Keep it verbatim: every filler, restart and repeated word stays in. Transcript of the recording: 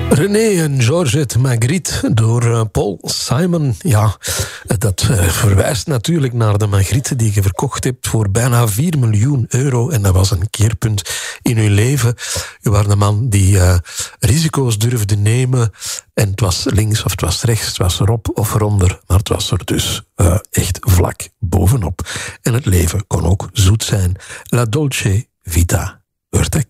René en Georgette Magritte door uh, Paul Simon. Ja, dat uh, verwijst natuurlijk naar de Magritte die je verkocht hebt voor bijna vier miljoen euro. En dat was een keerpunt in uw leven. U was een man die uh, risico's durfde nemen. En het was links of het was rechts, het was erop of eronder. Maar het was er dus uh, echt vlak bovenop. En het leven kon ook zoet zijn. La dolce vita. Hoort